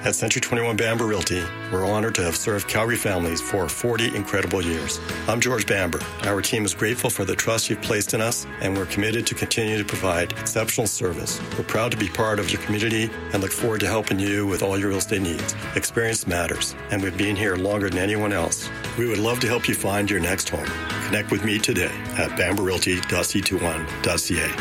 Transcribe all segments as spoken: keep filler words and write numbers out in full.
At Century twenty-one Bamber Realty, we're honored to have served Calgary families for forty incredible years. I'm George Bamber. Our team is grateful for the trust you've placed in us, and we're committed to continue to provide exceptional service. We're proud to be part of your community and look forward to helping you with all your real estate needs. Experience matters, and we've been here longer than anyone else. We would love to help you find your next home. Connect with me today at bamber realty dot c twenty-one dot c a.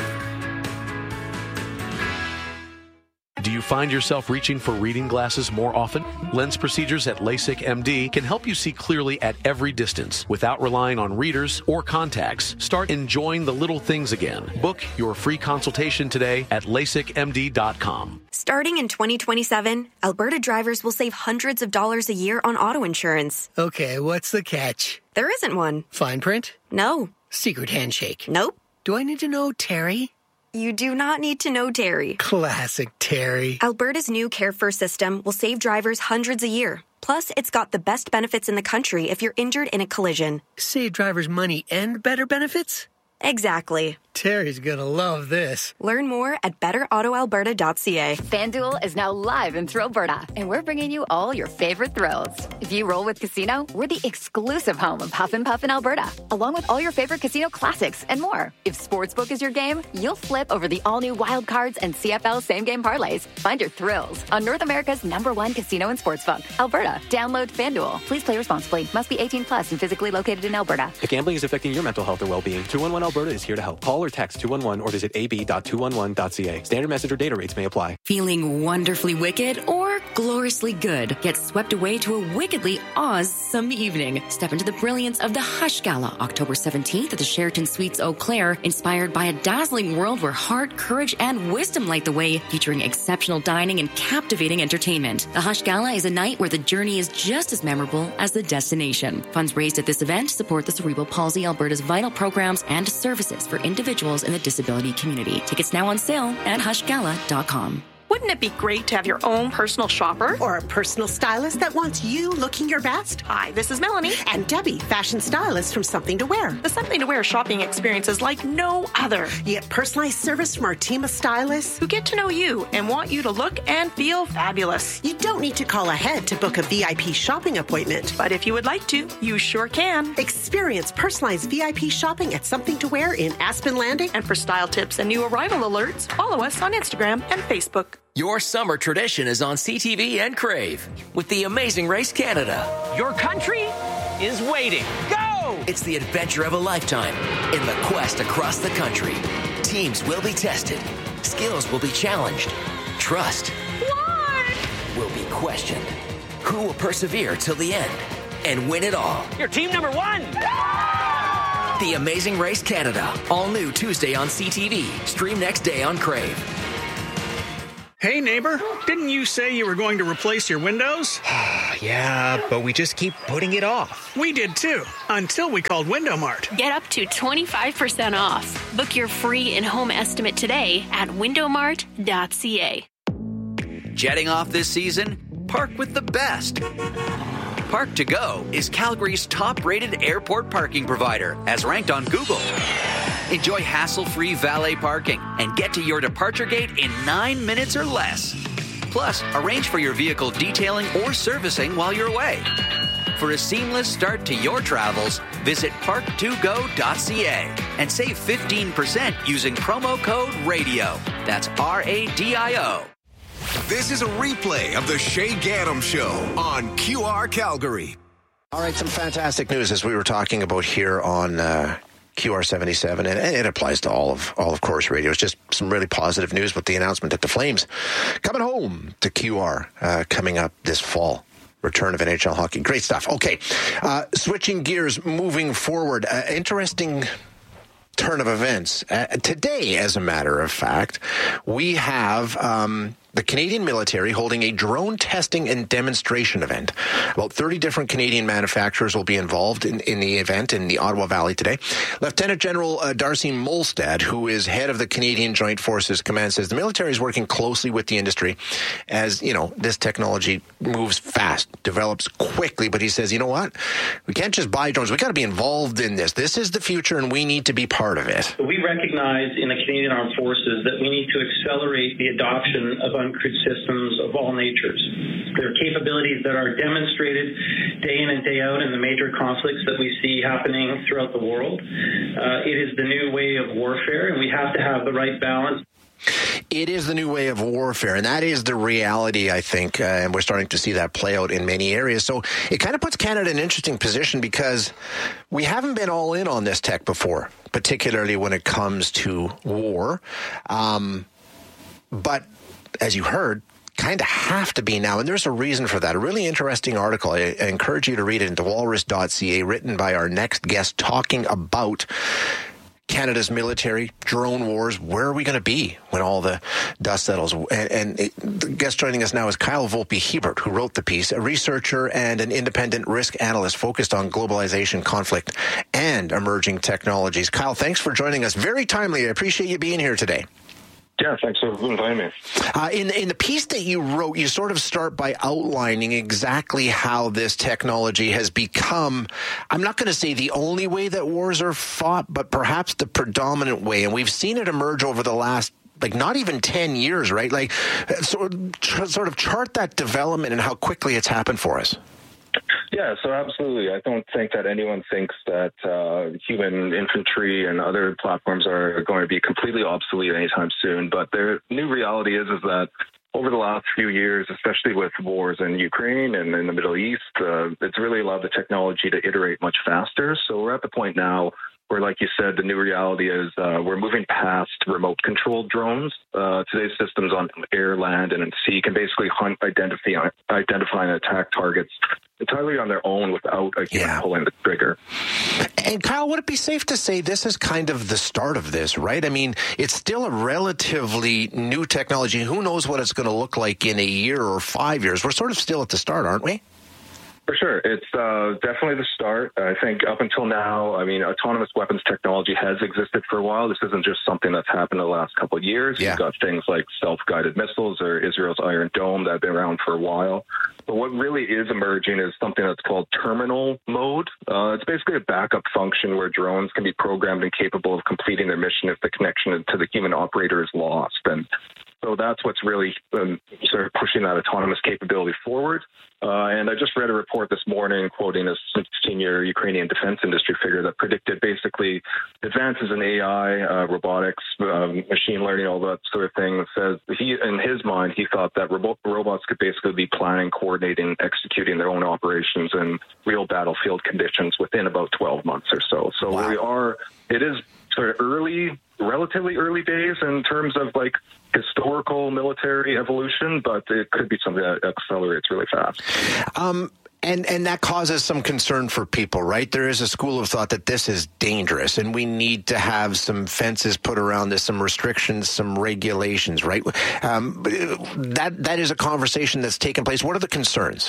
Do you find yourself reaching for reading glasses more often? Lens Procedures at LASIK M D can help you see clearly at every distance without relying on readers or contacts. Start enjoying the little things again. Book your free consultation today at lasik m d dot com. Starting in twenty twenty-seven, Alberta drivers will save hundreds of dollars a year on auto insurance. Okay, what's the catch? There isn't one. Fine print? No. Secret handshake? Nope. Do I need to know Terry? You do not need to know Terry. Classic Terry. Alberta's new Care First system will save drivers hundreds a year. Plus, it's got the best benefits in the country if you're injured in a collision. Save drivers money and better benefits? Exactly. Terry's gonna love this. Learn more at better auto alberta dot c a. FanDuel is now live in Thrillberta, and we're bringing you all your favorite thrills. If you roll with Casino, we're the exclusive home of Huff and Puff in Alberta, along with all your favorite casino classics and more. If Sportsbook is your game, you'll flip over the all-new Wild Cards and C F L same-game parlays. Find your thrills on North America's number one casino and sportsbook, Alberta. Download FanDuel. Please play responsibly. Must be eighteen plus and physically located in Alberta. If gambling is affecting your mental health or well-being, two one one Alberta is here to help. Call or text two one one or visit a b dot two one one dot c a. Standard message or data rates may apply. Feeling wonderfully wicked or gloriously good? Get swept away to a wickedly awesome evening. Step into the brilliance of the Hush Gala, October seventeenth at the Sheraton Suites Eau Claire, inspired by a dazzling world where heart, courage, and wisdom light the way, featuring exceptional dining and captivating entertainment. The Hush Gala is a night where the journey is just as memorable as the destination. Funds raised at this event support the Cerebral Palsy Alberta's vital programs and services for individuals in the disability community. Tickets now on sale at hush gala dot com. Wouldn't it be great to have your own personal shopper? Or a personal stylist that wants you looking your best? Hi, this is Melanie. And Debbie, fashion stylist from Something to Wear. The Something to Wear shopping experience is like no other. You get personalized service from our team of stylists who get to know you and want you to look and feel fabulous. You don't need to call ahead to book a V I P shopping appointment. But if you would like to, you sure can. Experience personalized V I P shopping at Something to Wear in Aspen Landing. And for style tips and new arrival alerts, follow us on Instagram and Facebook. Your summer tradition is on C T V and Crave with the Amazing Race Canada. Your country is waiting. Go! It's the adventure of a lifetime in the quest across the country. Teams will be tested. Skills will be challenged. Trust what? will be questioned. Who will persevere till the end and win it all? You're team number one! The Amazing Race Canada. All new Tuesday on C T V. Stream next day on Crave. Hey, neighbor, didn't you say you were going to replace your windows? Yeah, but we just keep putting it off. We did too, until we called Window Mart. Get up to twenty-five percent off. Book your free in-home estimate today at window mart dot c a. Jetting off this season? Park with the best. Park to Go is Calgary's top-rated airport parking provider, as ranked on Google. Enjoy hassle-free valet parking and get to your departure gate in nine minutes or less. Plus, arrange for your vehicle detailing or servicing while you're away. For a seamless start to your travels, visit park to go dot c a and save fifteen percent using promo code RADIO. That's R A D I O. This is a replay of the Shay Gaddam Show on Q R Calgary. All right, some fantastic news as we were talking about here on uh, Q R seventy-seven, and it applies to all of all of Corus Radio. It's just some really positive news with the announcement that the Flames coming home to Q R uh, coming up this fall. Return of N H L hockey. Great stuff. Okay, uh, switching gears, moving forward. Uh, interesting turn of events. Uh, today, as a matter of fact, we have um, the Canadian military holding a drone testing and demonstration event. About thirty different Canadian manufacturers will be involved in, in the event in the Ottawa Valley today. Lieutenant General uh, Darcy Molstad, who is head of the Canadian Joint Forces Command, says the military is working closely with the industry as, you know, this technology moves fast, develops quickly. But he says, you know what? We can't just buy drones. We got to be involved in this. This is the future, and we need to be part of it. We recognize in the Canadian Armed Forces that we need to accelerate the adoption of uncrewed systems of all natures. They're capabilities that are demonstrated day in and day out in the major conflicts that we see happening throughout the world. Uh, it is the new way of warfare, and we have to have the right balance. It is the new way of warfare, and that is the reality, I think, uh, and we're starting to see that play out in many areas. So it kind of puts Canada in an interesting position because we haven't been all in on this tech before, particularly when it comes to war. Um, but as you heard, kind of have to be now, and there's a reason for that. A really interesting article. I, I encourage you to read it into walrus dot c a, written by our next guest, talking about Canada's military, drone wars. Where are we going to be when all the dust settles? And, and it, the guest joining us now is Kyle Volpe-Hebert, who wrote the piece, a researcher and an independent risk analyst focused on globalization, conflict, and emerging technologies. Kyle, thanks for joining us. Very timely. I appreciate you being here today. Yeah, thanks for inviting me. Uh, in, in the piece that you wrote, you sort of start by outlining exactly how this technology has become, I'm not going to say the only way that wars are fought, but perhaps the predominant way. And we've seen it emerge over the last, like, not even ten years, right? Like, sort of, sort of chart that development and how quickly it's happened for us. Yeah, so absolutely. I don't think that anyone thinks that uh, human infantry and other platforms are going to be completely obsolete anytime soon. But the new reality is, is that over the last few years, especially with wars in Ukraine and in the Middle East, uh, it's really allowed the technology to iterate much faster. So we're at the point now where, like you said, the new reality is uh, we're moving past remote-controlled drones. Uh, today's systems on air, land, and at sea can basically hunt, identify, identify and attack targets entirely on their own without a human yeah. pulling the trigger. And Kyle, would it be safe to say this is kind of the start of this, right? I mean, it's still a relatively new technology. Who knows what it's going to look like in a year or five years? We're sort of still at the start, aren't we? For sure. It's uh, definitely the start. I think up until now, I mean, autonomous weapons technology has existed for a while. This isn't just something that's happened in the last couple of years. Yeah. You've got things like self-guided missiles or Israel's Iron Dome that have been around for a while. But what really is emerging is something that's called terminal mode. Uh, it's basically a backup function where drones can be programmed and capable of completing their mission if the connection to the human operator is lost. And so that's what's really um, sort of pushing that autonomous capability forward. Uh, and I just read a report this morning quoting a senior Ukrainian defense industry figure that predicted basically advances in A I, uh, robotics, um, machine learning, all that sort of thing. Says he, in his mind, he thought that ro- robots could basically be planning, coordinating, executing their own operations in real battlefield conditions within about twelve months or so. So wow. we are, it is sort of early, relatively early days in terms of like historical military evolution, but it could be something that accelerates really fast. Um, and and that causes some concern for people, right? There is a school of thought that this is dangerous, and we need to have some fences put around this, some restrictions, some regulations, right? Um, that that is a conversation that's taken place. What are the concerns?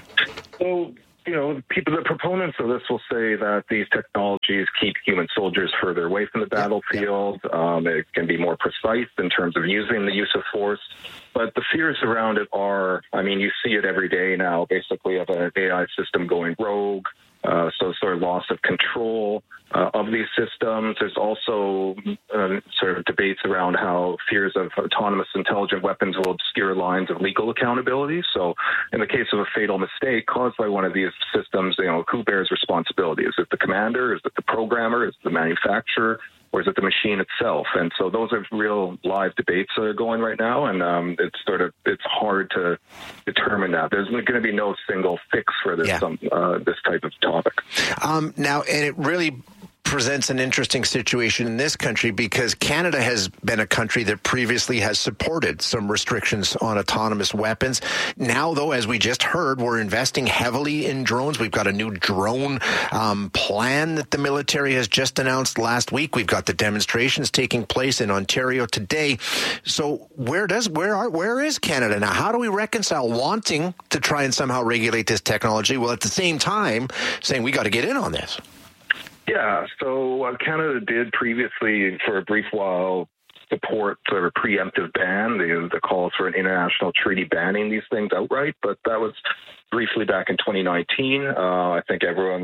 So, you know, people, the proponents of this will say that these technologies keep human soldiers further away from the battlefield. Yeah, yeah. Um, it can be more precise in terms of using the use of force. But the fears around it are, I mean, you see it every day now, basically, of an A I system going rogue. Uh, so sort of loss of control uh, of these systems. There's also uh, sort of debates around how fears of autonomous intelligent weapons will obscure lines of legal accountability. So in the case of a fatal mistake caused by one of these systems, you know, who bears responsibility? Is it the commander? Is it the programmer? Is it the manufacturer? Or is it the machine itself? And so those are real live debates that are going right now, and um, it's sort of it's hard to determine that. There's going to be no single fix for this yeah. um, uh, this type of topic. Um, now, and it really presents an interesting situation in this country because Canada has been a country that previously has supported some restrictions on autonomous weapons. Now, though, as we just heard, we're investing heavily in drones. We've got a new drone um, plan that the military has just announced last week. We've got the demonstrations taking place in Ontario today. So where does where are where is Canada now? How do we reconcile wanting to try and somehow regulate this technology while at the same time saying we got to get in on this? Yeah, so uh, Canada did previously, for a brief while, support sort of a preemptive ban, the, the calls for an international treaty banning these things outright, but that was briefly back in twenty nineteen. Uh, I think everyone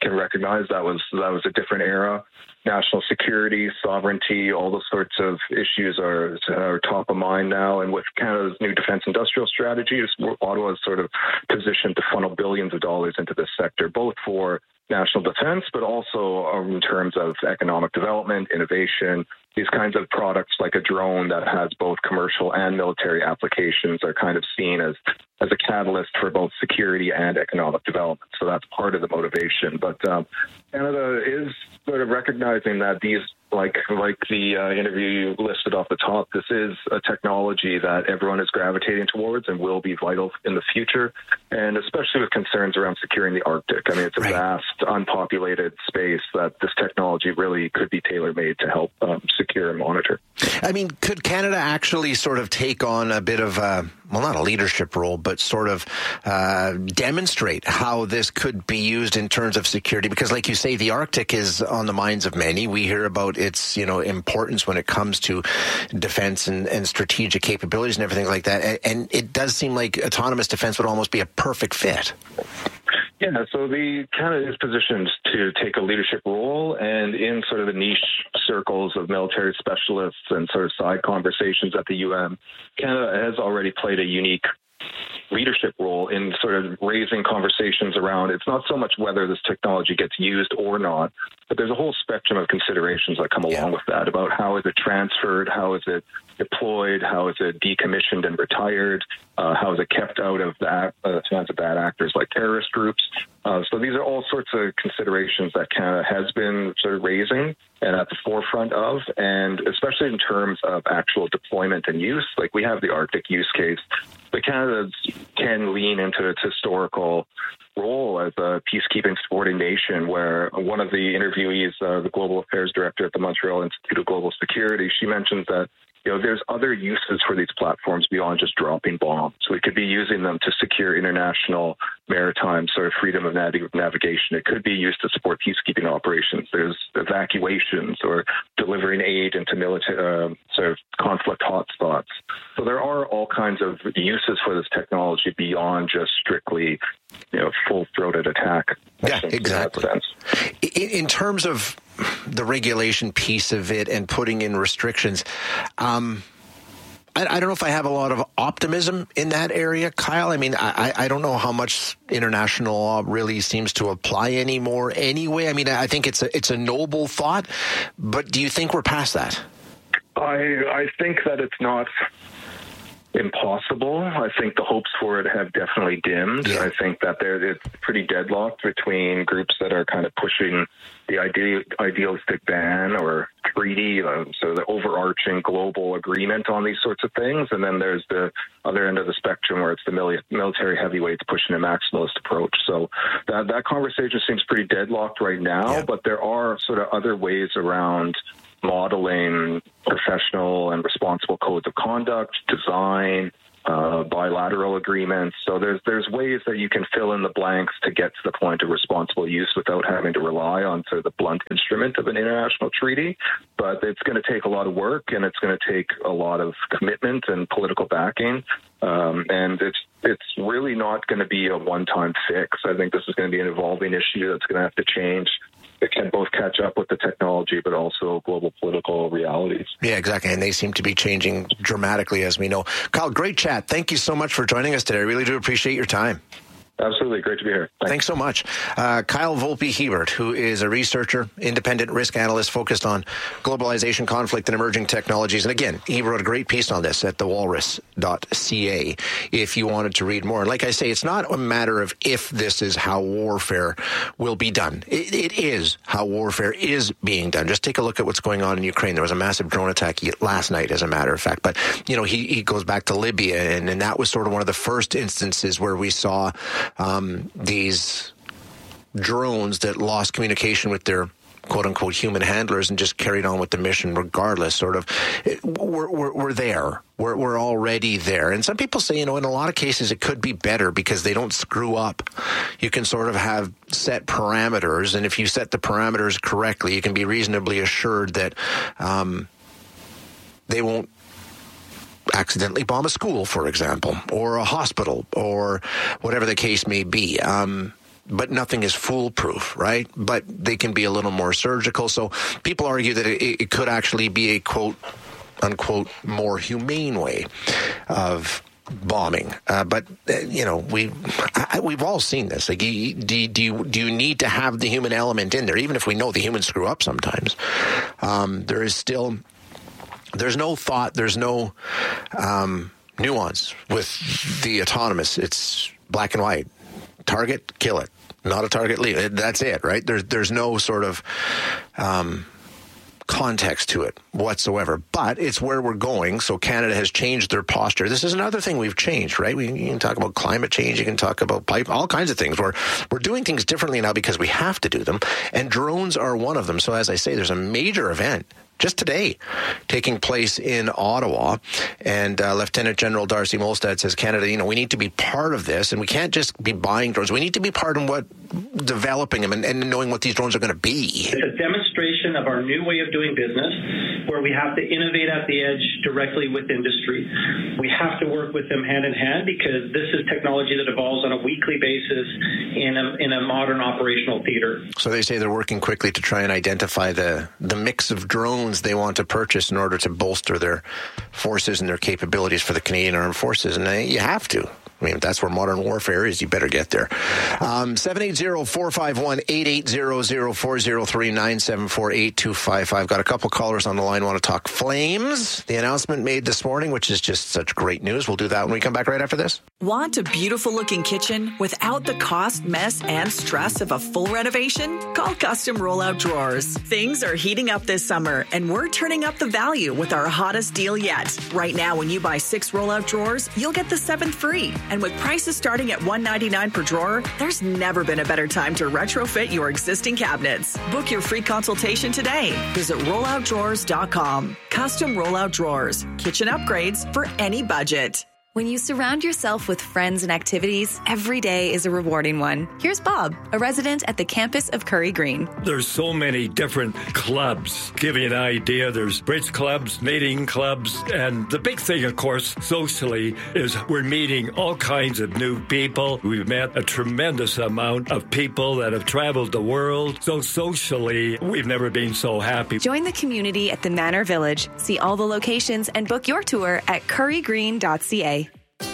can recognize that was that was a different era. National security, sovereignty, all those sorts of issues are, are top of mind now. And with Canada's new defence industrial strategy, Ottawa is sort of positioned to funnel billions of dollars into this sector, both for national defense, but also in terms of economic development, innovation. These kinds of products like a drone that has both commercial and military applications are kind of seen as, as a catalyst for both security and economic development. So that's part of the motivation. But um, Canada is sort of recognizing that these, like like the uh, interview you listed off the top, this is a technology that everyone is gravitating towards and will be vital in the future, and especially with concerns around securing the Arctic. I mean, it's a right. vast, unpopulated space that this technology really could be tailor-made to help um, secure and monitor. I mean, could Canada actually sort of take on a bit of a, well, not a leadership role, but sort of uh, demonstrate how this could be used in terms of security? Because like you say, the Arctic is on the minds of many. We hear about its, you know, importance when it comes to defense and, and strategic capabilities and everything like that. And, and it does seem like autonomous defense would almost be a perfect fit. Yeah, so the Canada is positioned to take a leadership role, and in sort of the niche circles of military specialists and sort of side conversations at the U N, Canada has already played a unique leadership role in sort of raising conversations around, it's not so much whether this technology gets used or not, but there's a whole spectrum of considerations that come along with that, about how is it transferred, how is it deployed, how is it decommissioned and retired, uh, how is it kept out of the uh, hands of bad actors like terrorist groups. Uh, so these are all sorts of considerations that Canada has been sort of raising and at the forefront of, and especially in terms of actual deployment and use. Like we have the Arctic use case, but Canada can lean into its historical role as a peacekeeping supporting nation, where one of the interviewees, uh, the Global Affairs Director at the Montreal Institute of Global Security, she mentions that you know, there's other uses for these platforms beyond just dropping bombs. We could be using them to secure international maritime sort of freedom of nav- navigation. It could be used to support peacekeeping operations. There's evacuations or delivering aid into military uh, sort of conflict hotspots. So there are all kinds of uses for this technology beyond just strictly, you know, full-throated attack. Yeah, exactly. In, in terms of the regulation piece of it and putting in restrictions, um, I, I don't know if I have a lot of optimism in that area, Kyle. I mean, I, I don't know how much international law really seems to apply anymore anyway. I mean, I think it's a, it's a noble thought, but do you think we're past that? I, I think that it's not impossible. I think the hopes for it have definitely dimmed. Yeah. I think that there it's pretty deadlocked between groups that are kind of pushing the ide- idealistic ban or treaty, uh, so the overarching global agreement on these sorts of things, and then there's the other end of the spectrum where it's the mili- military heavyweights pushing a maximalist approach. So that that conversation seems pretty deadlocked right now, yeah. but there are sort of other ways around modeling professional and responsible codes of conduct, design, uh, bilateral agreements. So there's there's ways that you can fill in the blanks to get to the point of responsible use without having to rely on sort of the blunt instrument of an international treaty. But it's going to take a lot of work, and it's going to take a lot of commitment and political backing. Um, and it's it's really not going to be a one-time fix. I think this is going to be an evolving issue that's going to have to change. It can both catch up with the technology, but also global political realities. Yeah, exactly. And they seem to be changing dramatically, as we know. Kyle, great chat. Thank you so much for joining us today. I really do appreciate your time. Absolutely. Great to be here. Thanks, Thanks so much. Uh, Kyle Volpe-Hebert, who is a researcher, independent risk analyst focused on globalization, conflict, and emerging technologies. And again, he wrote a great piece on this at the walrus dot c a if you wanted to read more. And like I say, it's not a matter of if this is how warfare will be done. It, it is how warfare is being done. Just take a look at what's going on in Ukraine. There was a massive drone attack last night, as a matter of fact. But, you know, he, he goes back to Libya, and, and that was sort of one of the first instances where we saw Um, these drones that lost communication with their quote-unquote human handlers and just carried on with the mission regardless. Sort of, we're, we're, we're there. We're, we're already there. And some people say, you know, in a lot of cases it could be better because they don't screw up. You can sort of have set parameters, and if you set the parameters correctly, you can be reasonably assured that um, they won't accidentally bomb a school, for example, or a hospital, or whatever the case may be. Um, but nothing is foolproof, right? But they can be a little more surgical. So people argue that it, it could actually be a quote unquote more humane way of bombing. Uh, but uh, you know, we I, we've all seen this. Like, you, do, do you do you need to have the human element in there? Even if we know the humans screw up sometimes, um, there is still there's no thought, there's no um, nuance with the autonomous. It's black and white. Target, kill it. Not a target, leave it. That's it, right? There's there's no sort of um, context to it whatsoever. But it's where we're going. So Canada has changed their posture. This is another thing we've changed, right? We you can talk about climate change. You can talk about pipe, all kinds of things. We're we're doing things differently now because we have to do them, and drones are one of them. So as I say, there's a major event just today taking place in Ottawa, and uh, Lieutenant General Darcy Molstad says, Canada, you know, we need to be part of this, and we can't just be buying drones. We need to be part of what developing them and, and knowing what these drones are going to be. It's a demonstration of our new way of doing business, where we have to innovate at the edge directly with industry. We have to work with them hand in hand, because this is technology that evolves on a weekly basis in a, in a modern operational theater. So they say they're working quickly to try and identify the, the mix of drones they want to purchase in order to bolster their forces and their capabilities for the Canadian Armed Forces. And uh, you have to. I mean, if that's where modern warfare is, you better get there. Um, seven eight zero, four five one, eight eight zero zero, four zero three, nine seven four, eight two five five. Got a couple callers on the line want to talk Flames. The announcement made this morning, which is just such great news. We'll do that when we come back right after this. Want a beautiful-looking kitchen without the cost, mess, and stress of a full renovation? Call Custom Rollout Drawers. Things are heating up this summer, and we're turning up the value with our hottest deal yet. Right now, when you buy six rollout drawers, you'll get the seventh free. And with prices starting at one hundred ninety-nine dollars per drawer, there's never been a better time to retrofit your existing cabinets. Book your free consultation today. Visit rollout drawers dot com. Custom Rollout Drawers. Kitchen upgrades for any budget. When you surround yourself with friends and activities, every day is a rewarding one. Here's Bob, a resident at the campus of Curry Green. There's so many different clubs. Give you an idea, there's bridge clubs, knitting clubs, and the big thing, of course, socially, is we're meeting all kinds of new people. We've met a tremendous amount of people that have traveled the world. So socially, we've never been so happy. Join the community at the Manor Village. See all the locations and book your tour at curry green dot c a.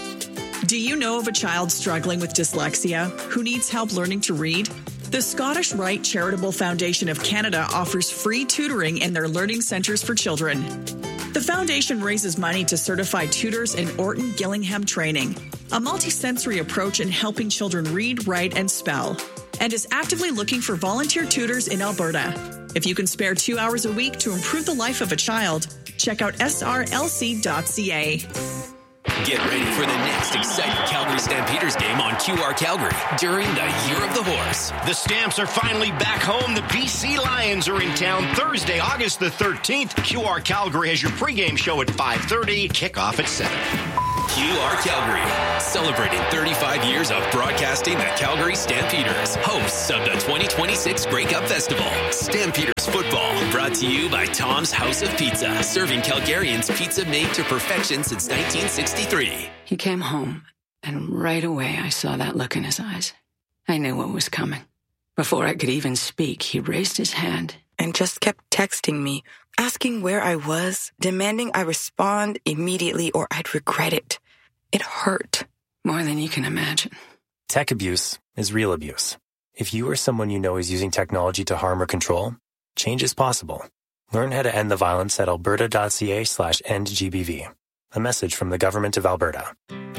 Do you know of a child struggling with dyslexia who needs help learning to read? The Scottish Rite Charitable Foundation of Canada offers free tutoring in their learning centres for children. The foundation raises money to certify tutors in Orton Gillingham training, a multisensory approach in helping children read, write, and spell, and is actively looking for volunteer tutors in Alberta. If you can spare two hours a week to improve the life of a child, check out s r l c dot c a. Get ready for the next exciting Calgary Stampeders game on Q R Calgary during the Year of the Horse. The Stamps are finally back home. The B C Lions are in town Thursday, August the thirteenth. Q R Calgary has your pregame show at five thirty, kickoff at seven. Q R Calgary, celebrating thirty-five years of broadcasting the Calgary Stampeders, hosts of the twenty twenty-six Grey Cup Festival. Stampeders football, brought to you by Tom's House of Pizza, serving Calgarians pizza made to perfection since nineteen sixty-three. He came home, and right away I saw that look in his eyes. I knew what was coming. Before I could even speak, he raised his hand and just kept texting me, asking where I was, demanding I respond immediately or I'd regret it. It hurt. More than you can imagine. Tech abuse is real abuse. If you or someone you know is using technology to harm or control, change is possible. Learn how to end the violence at alberta.ca slash endgbv. A message from the Government of Alberta.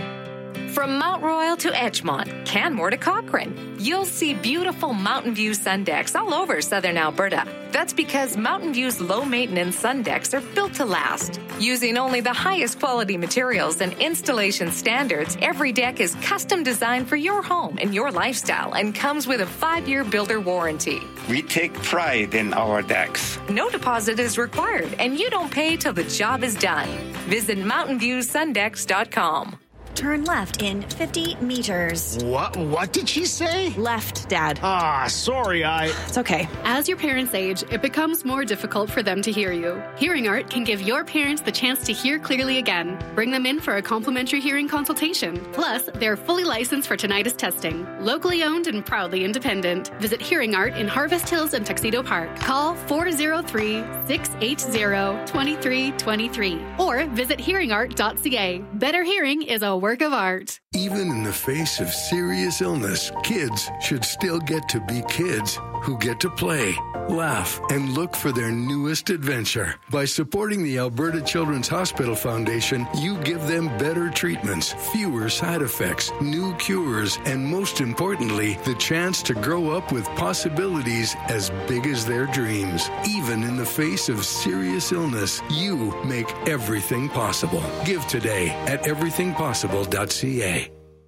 From Mount Royal to Edgemont, Canmore to Cochrane, you'll see beautiful Mountain View sun decks all over southern Alberta. That's because Mountain View's low-maintenance sun decks are built to last. Using only the highest quality materials and installation standards, every deck is custom designed for your home and your lifestyle and comes with a five-year builder warranty. We take pride in our decks. No deposit is required, and you don't pay till the job is done. Visit mountain view sun decks dot com. Turn left in fifty meters. What? What did she say? Left, Dad. Ah, sorry, I... It's okay. As your parents age, it becomes more difficult for them to hear you. Hearing Art can give your parents the chance to hear clearly again. Bring them in for a complimentary hearing consultation. Plus, they're fully licensed for tinnitus testing. Locally owned and proudly independent. Visit Hearing Art in Harvest Hills and Tuxedo Park. Call four oh three, six eight zero, two three two three or visit hearing art dot c a. Better hearing is a work of art. Even in the face of serious illness, kids should still get to be kids who get to play, laugh, and look for their newest adventure. By supporting the Alberta Children's Hospital Foundation, you give them better treatments, fewer side effects, new cures, and most importantly, the chance to grow up with possibilities as big as their dreams. Even in the face of serious illness, you make everything possible. Give today at everything possible dot c a.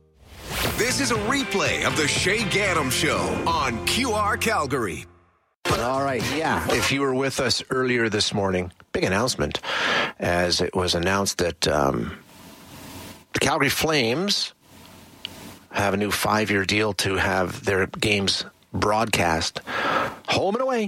This is a replay of the Shay Gaddam Show on Q R Calgary. All right, yeah. If you were with us earlier this morning, big announcement, as it was announced that um, the Calgary Flames have a new five-year deal to have their games broadcast home and away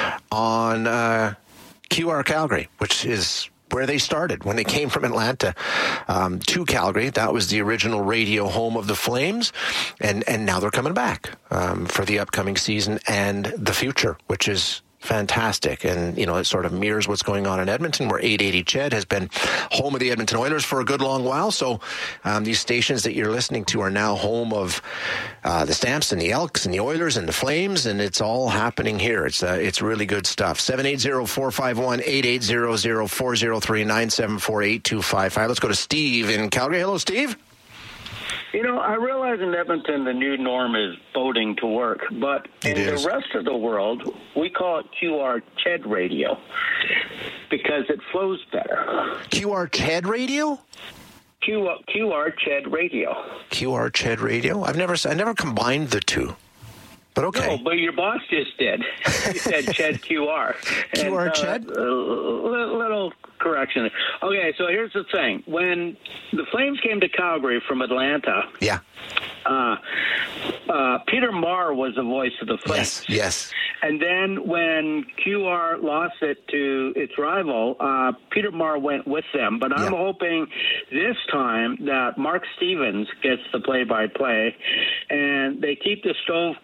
on uh, Q R Calgary, which is where they started when they came from Atlanta um, to Calgary. That was the original radio home of the Flames, and and now they're coming back um, for the upcoming season and the future, which is fantastic. And, you know, it sort of mirrors what's going on in Edmonton, where eight eighty C H E D has been home of the Edmonton Oilers for a good long while. So um, these stations that you're listening to are now home of uh, the Stamps and the Elks and the Oilers and the Flames, and it's all happening here. It's uh, it's really good stuff. seven eight zero, four five one, eight eight zero zero, four zero three, nine seven four, eight two five five. Let's go to Steve in Calgary. Hello, Steve. You know, I realize in Edmonton the new norm is boating to work, but it in is. the rest of the world, we call it Q R C H E D radio because it flows better. Q R C H E D radio? Q, Q R C H E D radio. Q R C H E D radio? I've never I never combined the two. But okay. No, but your boss just did. He said C H E D Q R. Q R C H E D? Uh, little correction. Okay, so here's the thing. When the Flames came to Calgary from Atlanta, yeah, uh, uh, Peter Marr was the voice of the Flames. Yes, yes. And then when Q R lost it to its rival, uh, Peter Marr went with them. But I'm yeah. hoping this time that Mark Stevens gets the play-by-play, and they keep the stove,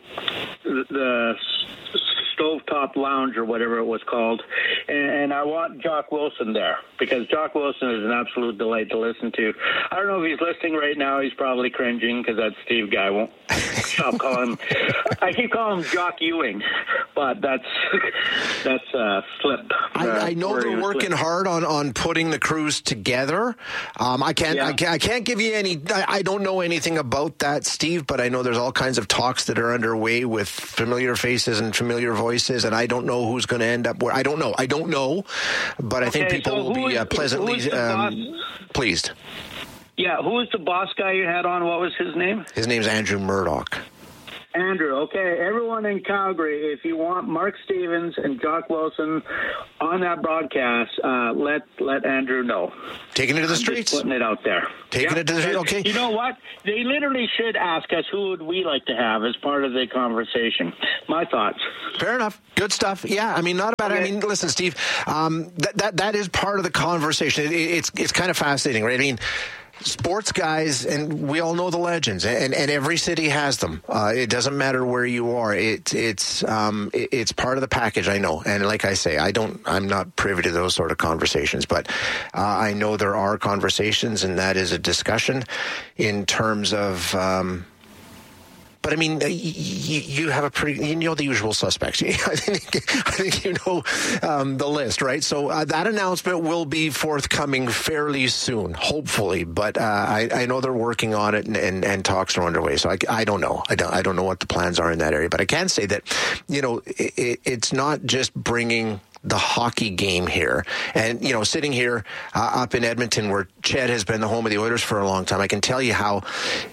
the stovetop lounge or whatever it was called, and, and I want Jock Wilson there because Jock Wilson is an absolute delight to listen to. I don't know if he's listening right now. He's probably cringing because that Steve guy won't stop calling him. I keep calling him Jock Ewing, but that's that's a slip. I, uh, I know they're working slip. hard on, on putting the crews together. Um, I can't, Yeah. I can't I can't give you any. I, I don't know anything about that, Steve. But I know there's all kinds of talks that are underway with familiar faces and familiar voices, and I don't know who's going to end up where. I don't know. I don't know, but I think Okay, people so will who be is- uh, pleasantly who is the um, pleased. Yeah, who was the boss guy you had on? What was his name? His name's Andrew Murdoch. Andrew, okay. Everyone in Calgary, if you want Mark Stevens and Jock Wilson on that broadcast, uh, let let Andrew know. Taking it to the I'm streets. Just putting it out there. Taking it to the streets, okay. You know what? They literally should ask us who would we like to have as part of the conversation. My thoughts. Fair enough. Good stuff. Yeah, I mean, not bad. I mean, listen, Steve, um, that, that that is part of the conversation. It, it's it's kind of fascinating, right? I mean, sports guys, and we all know the legends, and, and every city has them. Uh, it doesn't matter where you are. It, it's um, it, it's part of the package, I know. And like I say, I don't, I'm not privy to those sort of conversations, but uh, I know there are conversations, and that is a discussion in terms of... Um, But I mean, you, you have a pretty, you know, the usual suspects. I think, I think you know um, the list, right? So uh, that announcement will be forthcoming fairly soon, hopefully. But uh, I, I know they're working on it, and, and, and talks are underway. So I, I don't know. I don't, I don't know what the plans are in that area. But I can say that, you know, it, it's not just bringing the hockey game here. And, you know, sitting here uh, up in Edmonton, where C H E D has been the home of the Oilers for a long time, I can tell you how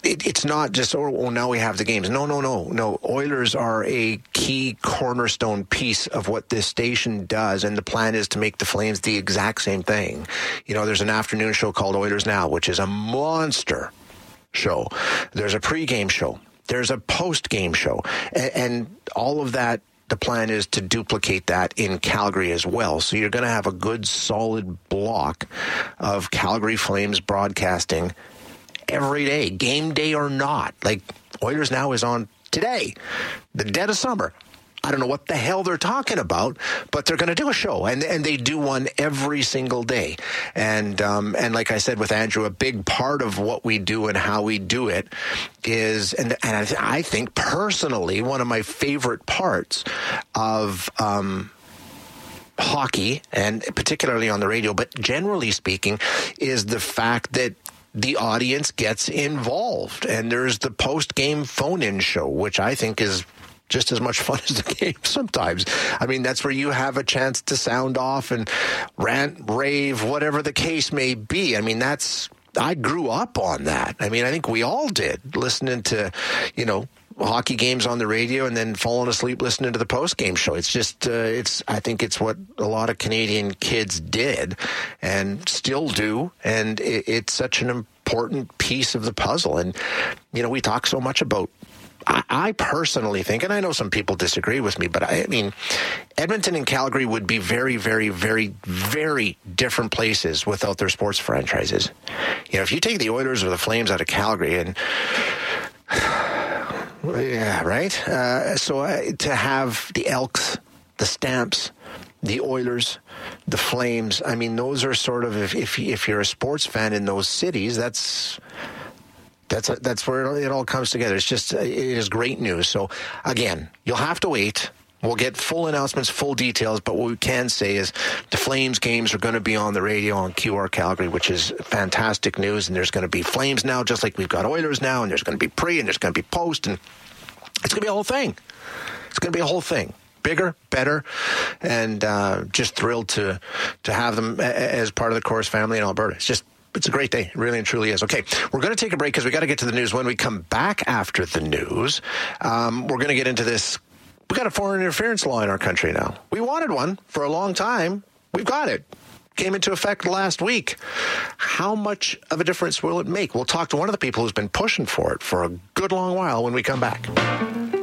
it, it's not just, oh, well, now we have the games. No, no, no, no. Oilers are a key cornerstone piece of what this station does, and the plan is to make the Flames the exact same thing. You know, there's an afternoon show called Oilers Now, which is a monster show. There's a pregame show. There's a post-game show. And, and all of that, the plan is to duplicate that in Calgary as well. So you're going to have a good, solid block of Calgary Flames broadcasting every day, game day or not. Like, Oilers Now is on today, the dead of summer. I don't know what the hell they're talking about, but they're going to do a show, and and they do one every single day. And um, and like I said with Andrew, a big part of what we do and how we do it is, and and I, th- I think personally, one of my favorite parts of um, hockey, and particularly on the radio, but generally speaking, is the fact that the audience gets involved. And there's the post-game phone-in show, which I think is just as much fun as the game sometimes. I mean, that's where you have a chance to sound off and rant, rave, whatever the case may be. I mean, that's, I grew up on that. I mean, I think we all did, listening to, you know, hockey games on the radio and then falling asleep listening to the post-game show. It's just, uh, it's, I think it's what a lot of Canadian kids did and still do. And it, it's such an important piece of the puzzle. And, you know, we talk so much about, I, I personally think, and I know some people disagree with me, but I, I mean, Edmonton and Calgary would be very, very, very, very different places without their sports franchises. You know, if you take the Oilers or the Flames out of Calgary and, yeah, right? Uh, so uh, to have the Elks, the Stamps, the Oilers, the Flames, I mean, those are sort of, if if, if you're a sports fan in those cities, that's that's that's where it all, it all comes together. It's just, it is great news. So, again, you'll have to wait. We'll get full announcements, full details, but what we can say is the Flames games are going to be on the radio on Q R Calgary, which is fantastic news. And there's going to be Flames now, just like we've got Oilers now, and there's going to be pre, and there's going to be post, and it's going to be a whole thing. It's going to be a whole thing. Bigger, better, and uh, just thrilled to to have them as part of the Corus family in Alberta. It's just, it's a great day. It really and truly is. Okay, we're going to take a break because we got to get to the news. When we come back after the news, um, we're going to get into this. We got a foreign interference law in our country now. We wanted one for a long time. We've got it. Came into effect last week. How much of a difference will it make? We'll talk to one of the people who's been pushing for it for a good long while when we come back.